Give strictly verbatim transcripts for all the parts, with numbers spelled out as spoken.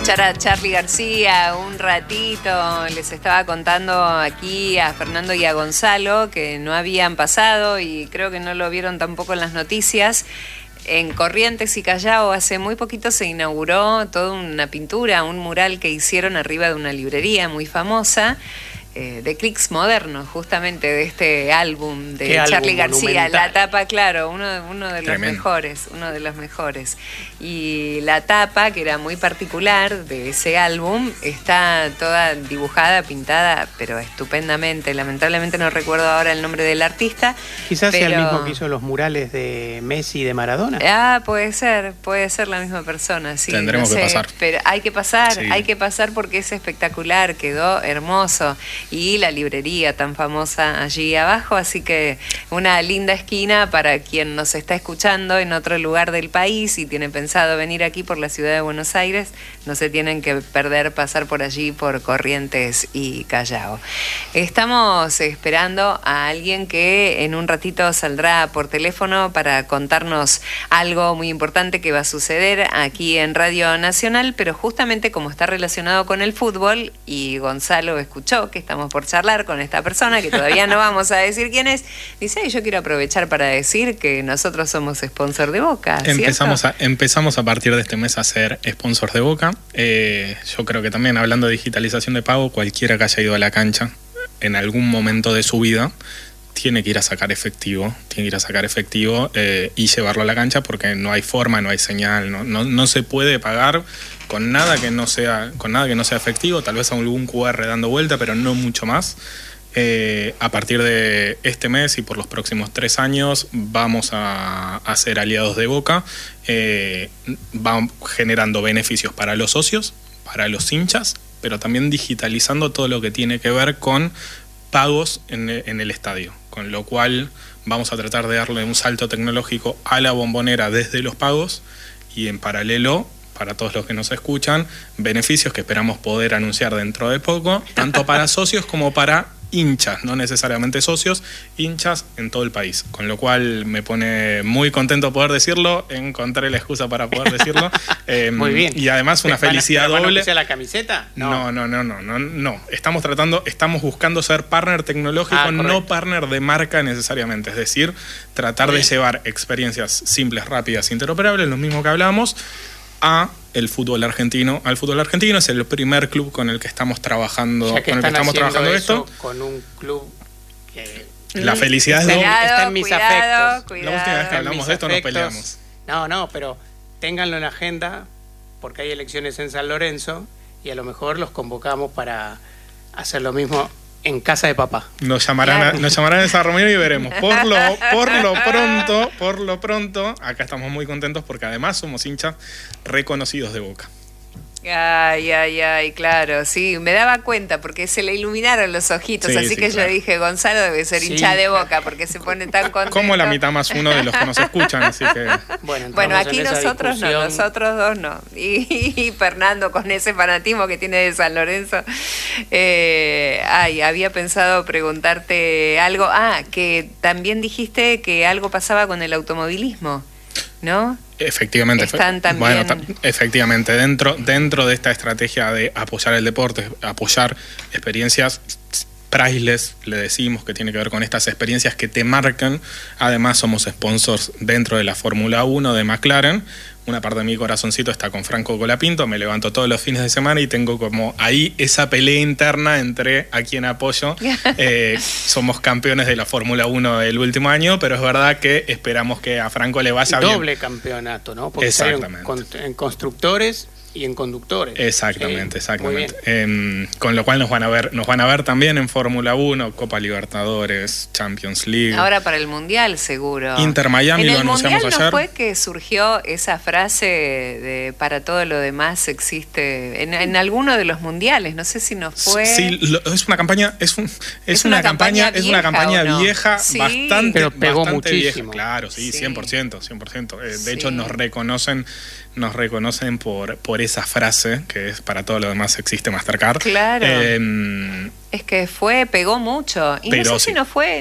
escuchar a Charly García un ratito. Les estaba contando aquí a Fernando y a Gonzalo que no habían pasado y creo que no lo vieron tampoco en las noticias. En Corrientes y Callao hace muy poquito se inauguró toda una pintura, un mural que hicieron arriba de una librería muy famosa. Eh, de clics modernos, justamente de este álbum de Charly García, la tapa, claro, uno, uno de los Tremendo. mejores, uno de los mejores. Y la tapa, que era muy particular de ese álbum, está toda dibujada, pintada, pero estupendamente. Lamentablemente no recuerdo ahora el nombre del artista. Quizás pero... sea el mismo que hizo los murales de Messi y de Maradona. Ah, puede ser, puede ser la misma persona, sí. Tendremos no sé, que pasar. Pero hay que pasar, sí. hay que pasar porque es espectacular, quedó hermoso. Y la librería tan famosa allí abajo, así que una linda esquina para quien nos está escuchando en otro lugar del país y tiene pensado venir aquí por la ciudad de Buenos Aires, no se tienen que perder pasar por allí por Corrientes y Callao. Estamos esperando a alguien que en un ratito saldrá por teléfono para contarnos algo muy importante que va a suceder aquí en Radio Nacional, pero justamente como está relacionado con el fútbol y Gonzalo escuchó que está Estamos por charlar con esta persona, que todavía no vamos a decir quién es. Dice, yo quiero aprovechar para decir que nosotros somos sponsor de Boca, empezamos a, empezamos a partir de este mes a ser sponsor de Boca. Eh, yo creo que también, hablando de digitalización de pago, cualquiera que haya ido a la cancha en algún momento de su vida tiene que ir a sacar efectivo, tiene que ir a sacar efectivo eh, y llevarlo a la cancha, porque no hay forma, no hay señal, no, no, no se puede pagar con nada que no sea, con nada que no sea efectivo, tal vez algún cu erre dando vuelta, pero no mucho más. Eh, a partir de este mes y por los próximos tres años vamos a, a ser aliados de Boca, eh, va generando beneficios para los socios, para los hinchas, pero también digitalizando todo lo que tiene que ver con pagos en, en el estadio, con lo cual vamos a tratar de darle un salto tecnológico a la Bombonera desde los pagos y en paralelo, para todos los que nos escuchan, beneficios que esperamos poder anunciar dentro de poco, tanto para socios como para hinchas, no necesariamente socios, hinchas en todo el país, con lo cual me pone muy contento poder decirlo, encontré la excusa para poder decirlo. Eh, muy bien. Y además una felicidad ¿Van a, doble. ¿Van a sea la camiseta? No. No, no, no, no, no, no. Estamos tratando, estamos buscando ser partner tecnológico, ah, no partner de marca necesariamente, es decir, tratar muy de bien. llevar experiencias simples, rápidas, interoperables, lo mismo que hablábamos, a el fútbol argentino. Al fútbol argentino es el primer club con el que estamos trabajando, ya que con el que estamos trabajando esto. Con un club que la felicidad es doble. Está en mis cuidado, afectos. Cuidado. La última vez que hablamos de esto nos peleamos. No, no, pero ténganlo en la agenda porque hay elecciones en San Lorenzo y a lo mejor los convocamos para hacer lo mismo en casa de papá. Nos llamarán, claro. a, nos llamarán a esa reunión y veremos. Por lo, por lo pronto, por lo pronto, acá estamos muy contentos porque además somos hinchas reconocidos de Boca. Ay, ay, ay, claro, sí, me daba cuenta porque se le iluminaron los ojitos, sí, así sí, que claro. yo dije, Gonzalo debe ser sí. hincha de Boca porque se pone tan contento. Como la mitad más uno de los que nos escuchan, así que... Bueno, bueno aquí nosotros discusión. no, nosotros dos no. Y, y Fernando con ese fanatismo que tiene de San Lorenzo. Eh, ay, había pensado preguntarte algo. Ah, que también dijiste que algo pasaba con el automovilismo, ¿no? Efectivamente, Están también... bueno, efectivamente, dentro, dentro de esta estrategia de apoyar el deporte, apoyar experiencias priceless, le decimos que tiene que ver con estas experiencias que te marcan. Además somos sponsors dentro de la Fórmula uno de McLaren. Una parte de mi corazoncito está con Franco Colapinto, me levanto todos los fines de semana y tengo como ahí esa pelea interna entre a quien apoyo. Eh, somos campeones de la Fórmula uno del último año, pero es verdad que esperamos que a Franco le vaya bien. Doble campeonato, ¿no? Porque exactamente. En, en constructores y en conductores. Exactamente, sí, exactamente. Eh, con lo cual nos van a ver, nos van a ver también en Fórmula uno, Copa Libertadores, Champions League. Ahora para el Mundial seguro. Inter Miami lo anunciamos ayer. ¿En el Mundial no fue que surgió esa frase de para todo lo demás existe en, en alguno de los mundiales? No sé si nos fue. Sí, lo, es una campaña, es un, es, es una, una campaña, campaña es una campaña no? vieja, sí. bastante, pero pegó bastante muchísimo. Vieja. Claro, sí, sí, cien por ciento, cien por ciento. Eh, de sí. hecho nos reconocen nos reconocen por, por esa frase, que es para todo lo demás existe Mastercard. Claro. Eh, es que fue, pegó mucho. Y pero no sé sí. si no fue, no fue en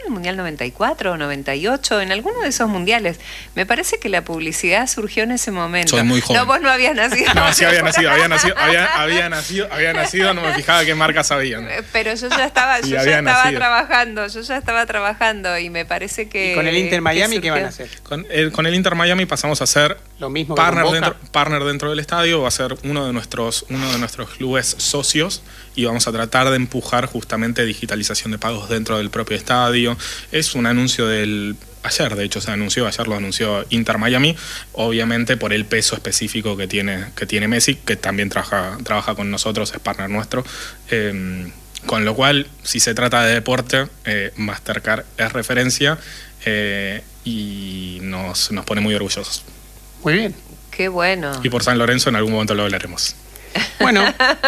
el Mundial noventa y cuatro o noventa y ocho, en alguno de esos mundiales. Me parece que la publicidad surgió en ese momento. Soy muy joven. No, vos no habías nacido. No, sí había nacido, había nacido, había, había nacido, había nacido, no me fijaba qué marcas habían. Pero yo ya estaba, yo ya estaba nacido. trabajando, yo ya estaba trabajando y me parece que... ¿Y con el Inter Miami qué van a hacer? Con el, con el Inter Miami pasamos a ser lo mismo partner, que dentro, partner dentro del estadio, va a ser uno de nuestros, uno de nuestros clubes socios y vamos a tratar de empujar justamente digitalización de pagos dentro del propio estadio. Es un anuncio del... Ayer, de hecho, se anunció, ayer lo anunció Inter Miami, obviamente por el peso específico que tiene, que tiene Messi, que también trabaja, trabaja con nosotros, es partner nuestro. Eh, con lo cual, si se trata de deporte, eh, Mastercard es referencia eh, y nos, nos pone muy orgullosos. Muy bien. Qué bueno. Y por San Lorenzo en algún momento lo hablaremos. Bueno.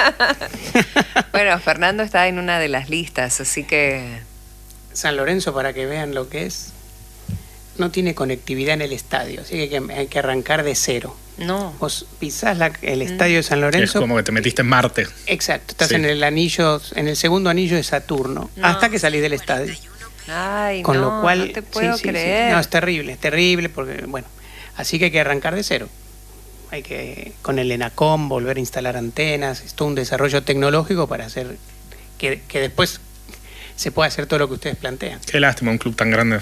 Bueno, Fernando está en una de las listas, así que... San Lorenzo, para que vean lo que es, no tiene conectividad en el estadio, así que hay que, hay que arrancar de cero. No. Vos pisás la, el estadio de San Lorenzo. Es como que te metiste en Marte. Exacto, estás Sí. en el anillo, en el segundo anillo de Saturno, No. hasta que salís del estadio. Ay, Con no, lo cual, no te puedo sí, sí, creer. sí. No, es terrible, es terrible, porque, bueno, así que hay que arrancar de cero. Hay que, con el ENACOM, volver a instalar antenas, es todo un desarrollo tecnológico para hacer que, que después se pueda hacer todo lo que ustedes plantean. Qué lástima, un club tan grande.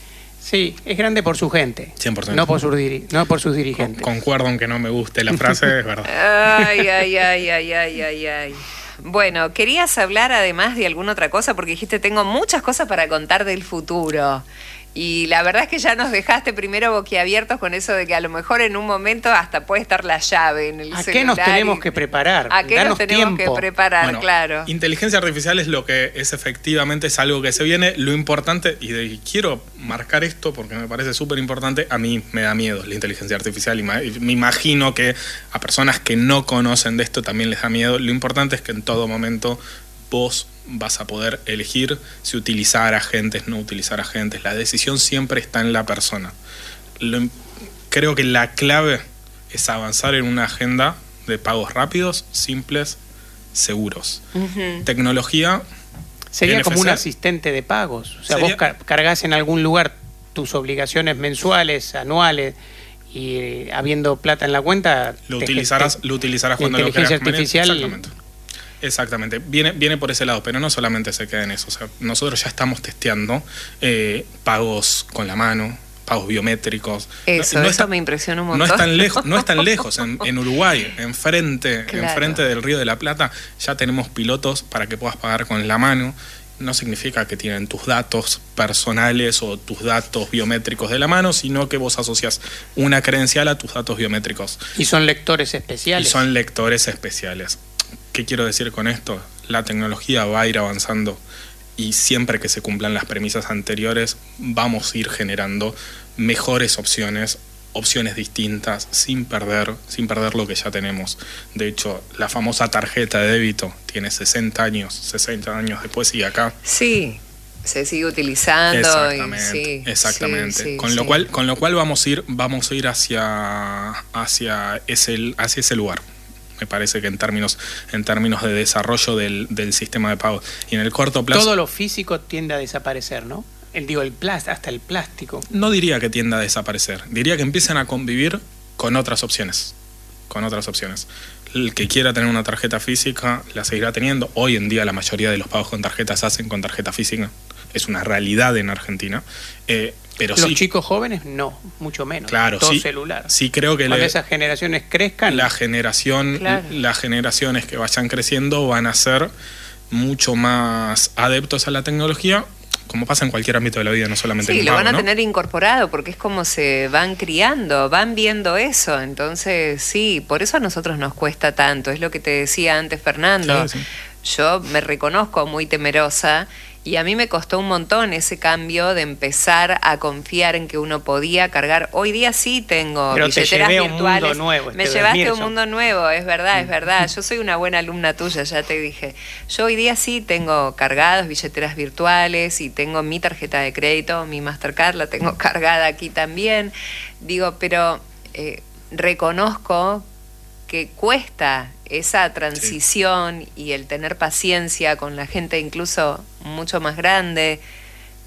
Sí, es grande por su gente, cien por ciento. no por sus, diri no por sus Con, dirigentes. concuerdo aunque no me guste la frase, es verdad. Ay, ay, ay, ay, ay, ay, ay. Bueno, querías hablar además de alguna otra cosa, porque dijiste, tengo muchas cosas para contar del futuro. Y la verdad es que ya nos dejaste primero boquiabiertos con eso de que a lo mejor en un momento hasta puede estar la llave en el ¿A celular. qué nos tenemos y... que preparar? ¿A qué Danos nos tenemos tiempo. que preparar? Bueno, claro. Inteligencia artificial es lo que es efectivamente, es algo que se viene. Lo importante, y, de, y quiero marcar esto porque me parece súper importante, a mí me da miedo la inteligencia artificial y me imagino que a personas que no conocen de esto también les da miedo. Lo importante es que en todo momento vos vas a poder elegir si utilizar agentes, no utilizar agentes. La decisión siempre está en la persona. Lo, creo que la clave es avanzar en una agenda de pagos rápidos, simples, seguros. Uh-huh. Tecnología... Sería N F C, como un asistente de pagos. O sea, sería... vos car cargás en algún lugar tus obligaciones mensuales, anuales, y eh, habiendo plata en la cuenta... Lo te, utilizarás, te, lo utilizarás la cuando lo inteligencia quieras. artificial... Exactamente. Exactamente, viene, viene por ese lado, pero no solamente se queda en eso. O sea, nosotros ya estamos testeando eh, pagos con la mano, pagos biométricos. Eso, no, no eso está, me impresiona un montón. No es tan lejos, no es tan lejos. En, en Uruguay, enfrente, Claro. enfrente del Río de la Plata, ya tenemos pilotos para que puedas pagar con la mano. No significa que tienen tus datos personales o tus datos biométricos de la mano, sino que vos asocias una credencial a tus datos biométricos. Y son lectores especiales. Y son lectores especiales. ¿Qué quiero decir con esto? La tecnología va a ir avanzando y siempre que se cumplan las premisas anteriores vamos a ir generando mejores opciones, opciones distintas, sin perder, sin perder lo que ya tenemos. De hecho, la famosa tarjeta de débito tiene sesenta años, sesenta años después y acá. Sí, se sigue utilizando. Exactamente, y sí, exactamente. Sí, sí, con sí. lo cual, con lo cual vamos a ir, vamos a ir hacia, hacia ese, hacia ese lugar. Me parece que en términos, en términos de desarrollo del, del sistema de pago. Y en el corto plazo... Todo lo físico tiende a desaparecer, ¿no? El, digo, el plástico, hasta el plástico. No diría que tienda a desaparecer. Diría que empiezan a convivir con otras opciones. Con otras opciones. El que quiera tener una tarjeta física la seguirá teniendo. Hoy en día la mayoría de los pagos con tarjetas se hacen con tarjeta física. Es una realidad en Argentina. Eh, pero Los sí, chicos jóvenes, no, mucho menos. claro, todo sí, celular. sí creo que Cuando le- esas generaciones crezcan, la generación, Claro. las generaciones que vayan creciendo van a ser mucho más adeptos a la tecnología, como pasa en cualquier ámbito de la vida, no solamente en Sí, el lo pago, van a ¿no? tener incorporado porque es como se van criando, van viendo eso. Entonces, sí, por eso a nosotros nos cuesta tanto. Es lo que te decía antes, Fernando. Sí, sí. Yo me reconozco muy temerosa y a mí me costó un montón ese cambio de empezar a confiar en que uno podía cargar. Hoy día sí tengo Pero te billeteras llevé a un virtuales. mundo nuevo, Me este llevaste a un Mierson. mundo nuevo, es verdad, es verdad. Yo soy una buena alumna tuya, ya te dije. Yo hoy día sí tengo cargadas billeteras virtuales y tengo mi tarjeta de crédito, mi Mastercard, la tengo cargada aquí también. Digo, pero eh, reconozco que cuesta esa transición y el tener paciencia con la gente incluso mucho más grande.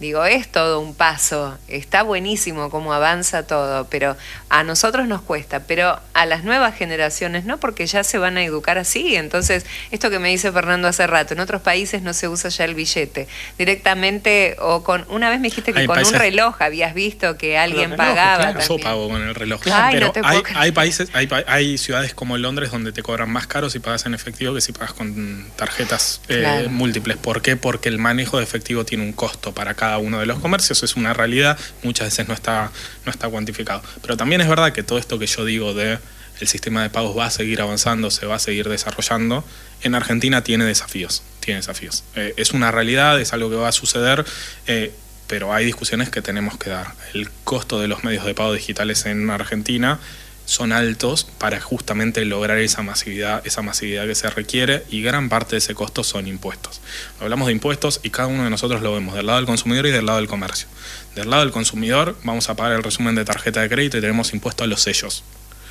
Digo, es todo un paso, está buenísimo cómo avanza todo, pero a nosotros nos cuesta, pero a las nuevas generaciones no, porque ya se van a educar así. Entonces, esto que me dice Fernando hace rato, en otros países no se usa ya el billete directamente, o con, una vez me dijiste que hay con países, un reloj habías visto que alguien relojes, pagaba. claro. Yo pago con el reloj. Ay, pero no te hay, puedo hay países, hay, hay ciudades como Londres donde te cobran más caro si pagas en efectivo que si pagas con tarjetas eh, Claro. múltiples. ¿Por qué? Porque el manejo de efectivo tiene un costo para cada uno de los comercios. Es una realidad, muchas veces no está, no está cuantificado. Pero también es verdad que todo esto que yo digo de el sistema de pagos va a seguir avanzando, se va a seguir desarrollando, en Argentina tiene desafíos, tiene desafíos. Eh, es una realidad, es algo que va a suceder, eh, pero hay discusiones que tenemos que dar. El costo de los medios de pago digitales en Argentina son altos para justamente lograr esa masividad, esa masividad que se requiere, y gran parte de ese costo son impuestos. Hablamos de impuestos y cada uno de nosotros lo vemos del lado del consumidor y del lado del comercio. Del lado del consumidor vamos a pagar el resumen de tarjeta de crédito y tenemos impuesto a los sellos.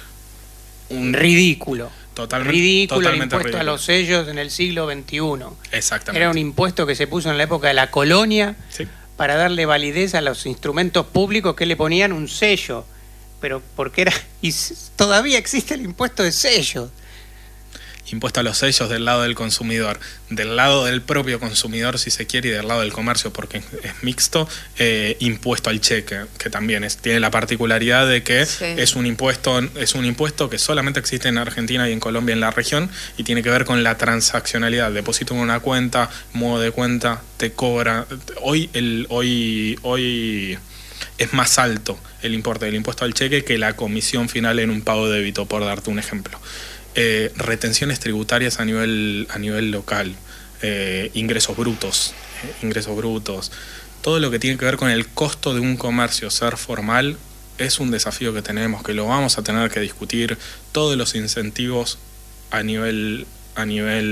Un ridículo. Totalmente, ridículo totalmente el impuesto ridículo. a los sellos en el siglo veintiuno. Exactamente. Era un impuesto que se puso en la época de la colonia Sí. para darle validez a los instrumentos públicos que le ponían un sello. Pero porque era... Y todavía existe el impuesto de sellos. Impuesto a los sellos del lado del consumidor, del lado del propio consumidor si se quiere y del lado del comercio porque es mixto, eh, impuesto al cheque, que también es, tiene la particularidad de que Sí. es un impuesto, es un impuesto que solamente existe en Argentina y en Colombia en la región y tiene que ver con la transaccionalidad. Deposito en una cuenta, modo de cuenta, te cobra. Hoy el hoy hoy es más alto el importe del impuesto al cheque que la comisión final en un pago de débito, por darte un ejemplo. Eh, retenciones tributarias a nivel, a nivel local, eh, ingresos brutos, eh, ingresos brutos, todo lo que tiene que ver con el costo de un comercio ser formal es un desafío que tenemos, que lo vamos a tener que discutir. Todos los incentivos a nivel, a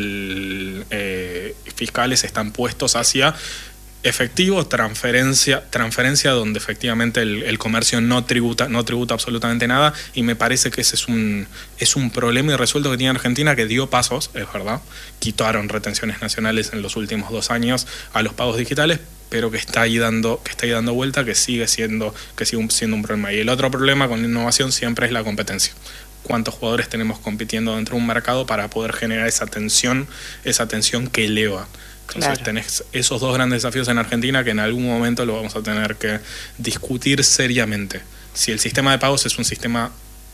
nivel eh, fiscales están puestos hacia efectivo, transferencia, transferencia donde efectivamente el, el comercio no tributa, no tributa absolutamente nada, y me parece que ese es un, es un problema irresuelto que tiene Argentina, que dio pasos, es verdad, quitaron retenciones nacionales en los últimos dos años a los pagos digitales, pero que está ahí dando, que está ahí dando vuelta, que sigue siendo, que sigue siendo un problema. Y el otro problema con la innovación siempre es la competencia. Cuántos jugadores tenemos compitiendo dentro de un mercado para poder generar esa tensión, esa tensión que eleva. Entonces Claro. tenés esos dos grandes desafíos en Argentina que en algún momento lo vamos a tener que discutir seriamente. Si el sistema de pagos es un sistema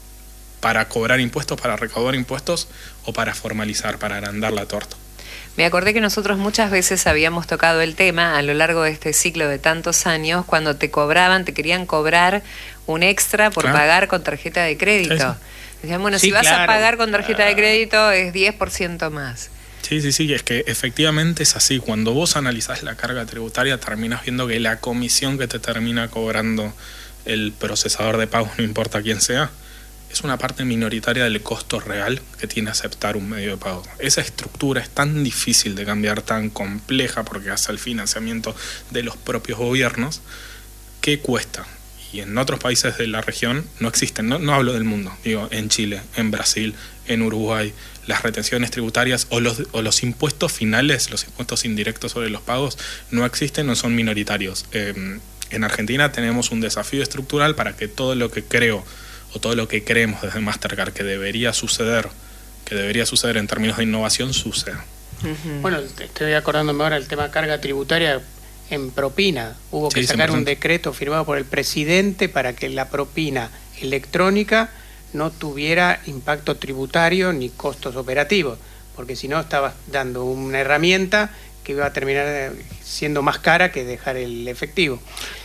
para cobrar impuestos, para recaudar impuestos, o para formalizar, para agrandar la torta. Me acordé que nosotros muchas veces habíamos tocado el tema a lo largo de este ciclo de tantos años, cuando te cobraban, te querían cobrar un extra por Claro. pagar con tarjeta de crédito. Eso. Decían, bueno, Sí, si vas claro. a pagar con tarjeta de Ah. crédito es diez por ciento más. Sí, sí, sí, es que efectivamente es así. Cuando vos analizás la carga tributaria, terminás viendo que la comisión que te termina cobrando el procesador de pagos, no importa quién sea, es una parte minoritaria del costo real que tiene aceptar un medio de pago. Esa estructura es tan difícil de cambiar, tan compleja, porque hace el financiamiento de los propios gobiernos, que cuesta. Y en otros países de la región no existen, no, no hablo del mundo, digo, en Chile, en Brasil, en Uruguay, las retenciones tributarias o los, o los impuestos finales, los impuestos indirectos sobre los pagos, no existen, no son minoritarios. Eh, en Argentina tenemos un desafío estructural para que todo lo que creo o todo lo que creemos desde Mastercard que debería suceder, que debería suceder en términos de innovación, suceda. Ujú. Bueno, estoy acordándome ahora del tema carga tributaria en propina. Hubo que Sí, sacar un cien por ciento. decreto firmado por el presidente para que la propina electrónica no tuviera impacto tributario ni costos operativos, porque si no estabas dando una herramienta que iba a terminar siendo más cara que dejar el efectivo.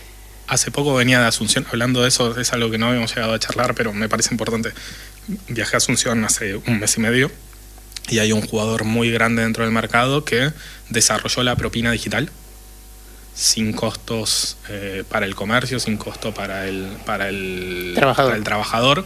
Hace poco venía de Asunción, hablando de eso, es algo que no habíamos llegado a charlar, pero me parece importante. Viajé a Asunción hace un mes y medio y hay un jugador muy grande dentro del mercado que desarrolló la propina digital sin costos eh, para el comercio, sin costo para el, para el, Trabajador. para el trabajador,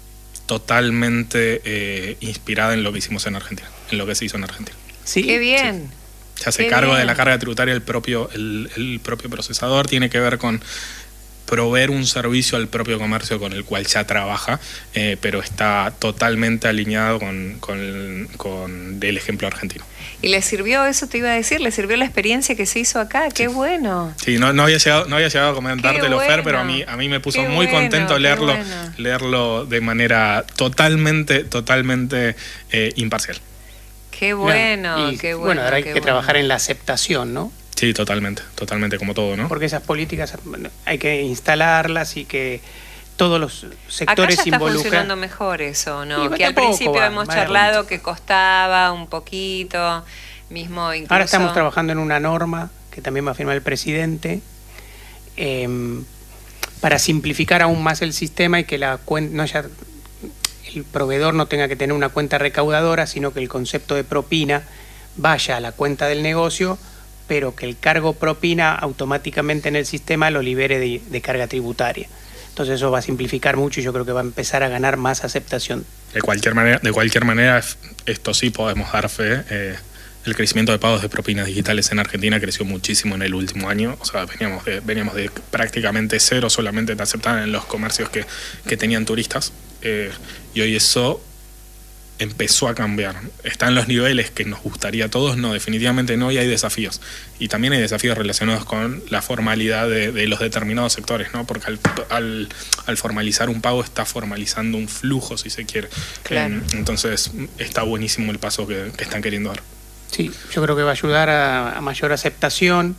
totalmente eh, inspirada en lo que hicimos en Argentina, en lo que se hizo en Argentina. Sí, ¡Qué bien! Se hace Qué cargo bien. de la carga tributaria el propio, el, el propio procesador, tiene que ver con proveer un servicio al propio comercio con el cual ya trabaja, eh, pero está totalmente alineado con, con, con el ejemplo argentino. ¿Y le sirvió, eso te iba a decir, le sirvió la experiencia que se hizo acá? ¡Qué sí. bueno! Sí, no, no, había llegado, no había llegado a comentártelo, bueno. Fer, pero a mí, a mí me puso qué muy bueno, contento leerlo, bueno. leerlo de manera totalmente, totalmente eh, imparcial. ¡Qué bueno! Y, qué bueno, bueno, ahora hay que bueno. trabajar en la aceptación, ¿no? Sí, totalmente, totalmente, como todo, ¿no? Porque esas políticas hay que instalarlas y que todos los sectores acá ya está involucran. Funcionando mejor eso, ¿no? Sí, que al principio va, hemos va charlado que costaba un poquito, mismo incluso... Ahora estamos trabajando en una norma que también va a firmar el presidente eh, para simplificar aún más el sistema y que la cuenta no haya, el proveedor no tenga que tener una cuenta recaudadora, sino que el concepto de propina vaya a la cuenta del negocio, pero que el cargo propina automáticamente en el sistema lo libere de, de carga tributaria. Entonces eso va a simplificar mucho y yo creo que va a empezar a ganar más aceptación. De cualquier manera, de cualquier manera esto sí podemos dar fe. Eh, el crecimiento de pagos de propinas digitales en Argentina creció muchísimo en el último año. O sea, veníamos de, veníamos de prácticamente cero, solamente te aceptaban en los comercios que, que tenían turistas. Eh, y hoy eso empezó a cambiar. Está en los niveles que nos gustaría a todos, no, definitivamente no, y hay desafíos. Y también hay desafíos relacionados con la formalidad de, de los determinados sectores, ¿no? Porque al, al, al formalizar un pago está formalizando un flujo, si se quiere. Claro. Eh, entonces está buenísimo el paso que, que están queriendo dar. Sí, yo creo que va a ayudar a, a mayor aceptación.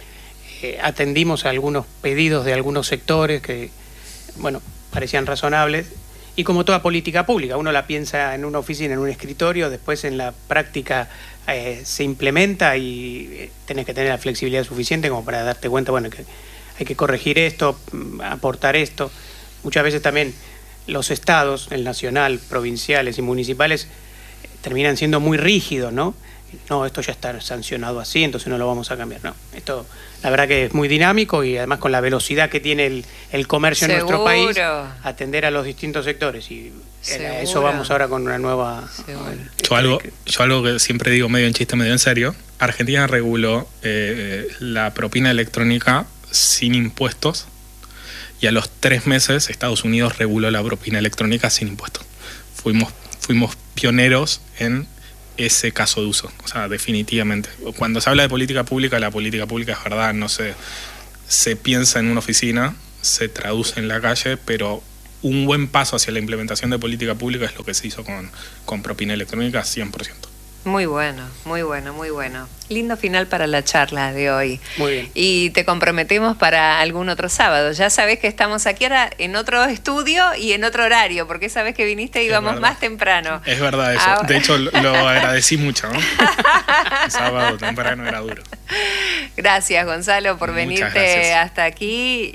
Eh, atendimos a algunos pedidos de algunos sectores que, bueno, parecían razonables. Y como toda política pública, uno la piensa en una oficina, en un escritorio, después en la práctica eh, se implementa y eh, tenés que tener la flexibilidad suficiente como para darte cuenta, bueno, que hay que corregir esto, aportar esto. Muchas veces también los estados, el nacional, provinciales y municipales, eh, terminan siendo muy rígidos, ¿no? No, esto ya está sancionado así, entonces no lo vamos a cambiar. No, esto la verdad que es muy dinámico y además con la velocidad que tiene el, el comercio Seguro. en nuestro país, atender a los distintos sectores. Y Seguro. a eso vamos ahora con una nueva... Yo algo, yo algo que siempre digo medio en chiste, medio en serio. Argentina reguló eh, la propina electrónica sin impuestos y a los tres meses Estados Unidos reguló la propina electrónica sin impuestos. Fuimos, fuimos pioneros en ese caso de uso, o sea, definitivamente. Cuando se habla de política pública, la política pública es verdad, no se, se piensa en una oficina, se traduce en la calle, pero un buen paso hacia la implementación de política pública es lo que se hizo con, con propina electrónica, cien por ciento. Muy bueno, muy bueno, muy bueno. Lindo final para la charla de hoy. Muy bien. Y te comprometemos para algún otro sábado. Ya sabés que estamos aquí ahora en otro estudio y en otro horario, porque esa vez que viniste íbamos más temprano. Es verdad eso. Ahora... De hecho, lo agradecí mucho, ¿no? El sábado temprano era duro. Gracias, Gonzalo, por Muchas venirte gracias. hasta aquí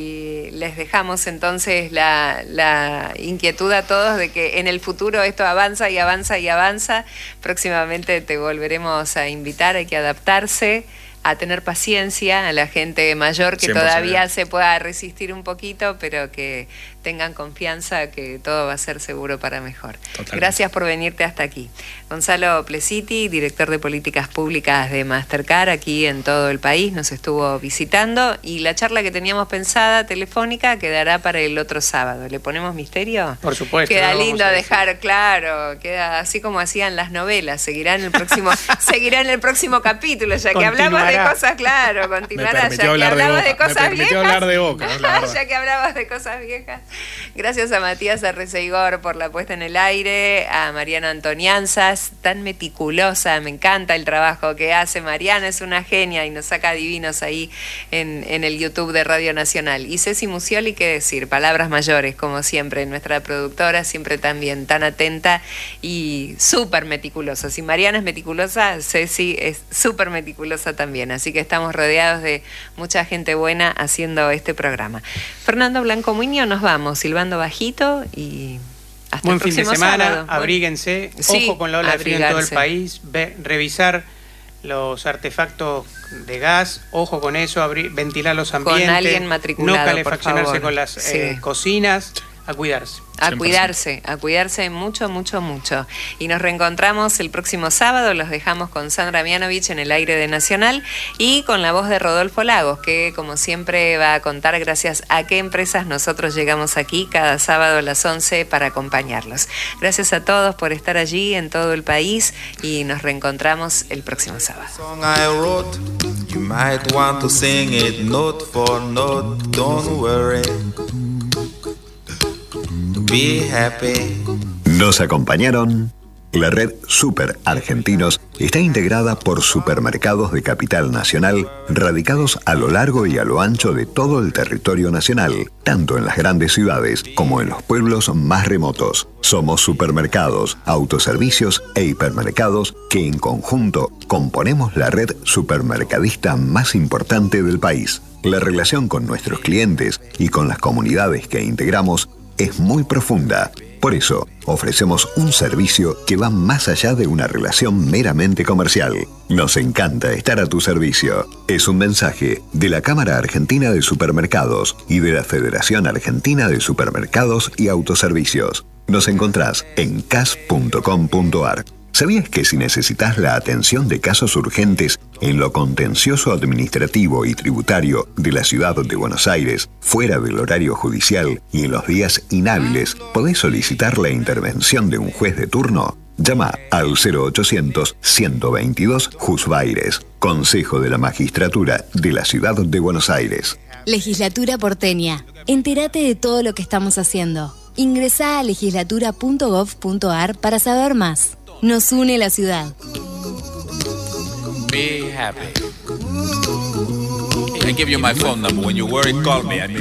y les dejamos entonces la, la inquietud a todos de que en el futuro esto avanza y avanza y avanza. Próximamente te volveremos a invitar, hay que adaptarse, a tener paciencia a la gente mayor que cien por ciento todavía se pueda resistir un poquito, pero que tengan confianza que todo va a ser seguro para mejor. Totalmente. Gracias por venirte hasta aquí. Gonzalo Plesiti, director de Políticas Públicas de Mastercard, aquí en todo el país, nos estuvo visitando y la charla que teníamos pensada telefónica quedará para el otro sábado. ¿Le ponemos misterio? Por supuesto. Queda no lindo dejar claro, queda así como hacían las novelas, seguirá en el próximo, seguirá en el próximo capítulo, ya que hablamos de cosas, claro, continuará, ya que hablamos de, de cosas me viejas. hablar de Boca, ya que hablamos de cosas viejas. Gracias a Matías Arreceigor por la puesta en el aire, a Mariana Antonianzas, tan meticulosa, me encanta el trabajo que hace. Mariana es una genia y nos saca divinos ahí en, en el YouTube de Radio Nacional. Y Ceci Musioli, qué decir, palabras mayores, como siempre, nuestra productora, siempre también tan atenta y súper meticulosa. Si Mariana es meticulosa, Ceci es súper meticulosa también. Así que estamos rodeados de mucha gente buena haciendo este programa. Fernando Blanco Muñoz, nos vamos. Silbando bajito y hasta buen el próximo fin de semana, sábado. Abríguense, Sí, ojo con la ola de frío en todo el abrigarse. país, ve, revisar los artefactos de gas, ojo con eso, abrir, ventilar los ambientes, Con alguien matriculado, no calefaccionarse por favor. con las Sí. eh, cocinas, a cuidarse. A cien por ciento. cuidarse, a cuidarse mucho, mucho, mucho. Y nos reencontramos el próximo sábado, los dejamos con Sandra Mianovich en el aire de Nacional y con la voz de Rodolfo Lagos, que como siempre va a contar gracias a qué empresas nosotros llegamos aquí cada sábado a las once para acompañarlos. Gracias a todos por estar allí en todo el país y nos reencontramos el próximo sábado. Song I wrote, you might want to sing it note for note, don't worry. Be happy. Nos acompañaron. La red Super Argentinos está integrada por supermercados de capital nacional radicados a lo largo y a lo ancho de todo el territorio nacional, tanto en las grandes ciudades como en los pueblos más remotos. Somos supermercados, autoservicios e hipermercados que en conjunto componemos la red supermercadista más importante del país. La relación con nuestros clientes y con las comunidades que integramos es muy profunda. Por eso, ofrecemos un servicio que va más allá de una relación meramente comercial. Nos encanta estar a tu servicio. Es un mensaje de la Cámara Argentina de Supermercados y de la Federación Argentina de Supermercados y Autoservicios. Nos encontrás en c a s punto com punto a r. ¿Sabías que si necesitas la atención de casos urgentes en lo contencioso administrativo y tributario de la ciudad de Buenos Aires, fuera del horario judicial y en los días inhábiles, podés solicitar la intervención de un juez de turno? Llama al cero ochocientos, ciento veintidós, Juzbaires, Consejo de la Magistratura de la Ciudad de Buenos Aires. Legislatura porteña. Entérate de todo lo que estamos haciendo. Ingresá a legislatura punto gov punto a r para saber más. Nos une la ciudad. Be happy. I give you my phone number. When you worry, call me. I mean